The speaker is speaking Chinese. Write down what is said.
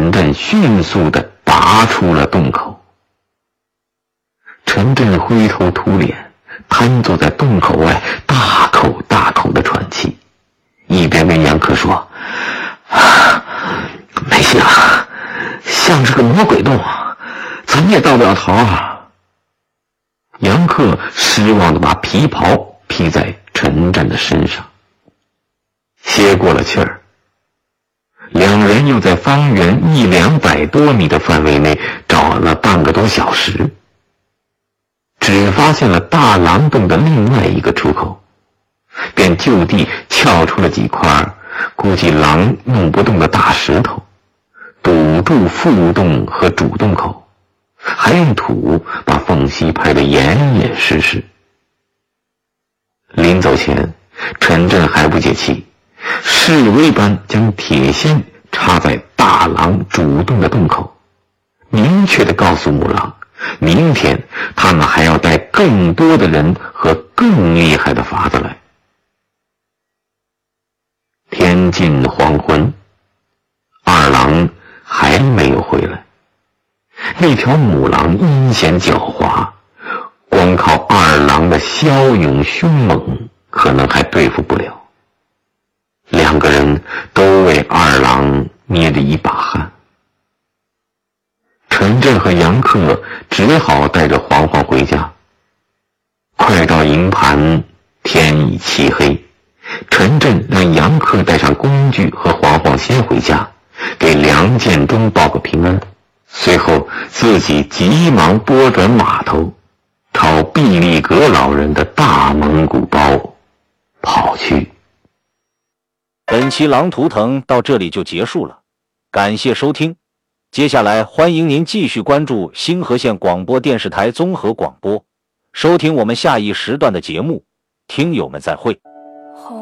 陈震迅速地拔出了洞口。陈震灰头土脸，瘫坐在洞口外，大口大口地喘气，一边跟杨克说：“没戏了，像是个魔鬼洞，怎么也到不了头啊！”杨克失望地把皮袍披在陈震的身上，歇过了气儿。两人又在方圆100-200多米的范围内找了半个多小时，只发现了大狼洞的另外一个出口，便就地撬出了几块估计狼弄不动的大石头，堵住副洞和主洞口，还用土把缝隙拍得严严实实。临走前，陈震还不解气，示威般将铁锨插在大狼主洞的洞口，明确地告诉母狼，明天他们还要带更多的人和更厉害的法子来。天近黄昏，二狼还没有回来。那条母狼阴险狡猾，光靠二狼的骁勇凶猛可能还对付不了。两个人都为二狼捏着一把汗。陈震和杨克只好带着黄黄回家。快到营盘，天已漆黑，陈震让杨克带上工具和黄黄先回家，给梁建中报个平安，随后自己急忙拨转马头，朝毕力格老人的大蒙古包跑去。 本期狼图腾到这里就结束了，感谢收听。接下来欢迎您继续关注星河县广播电视台综合广播，收听我们下一时段的节目。听友们再会。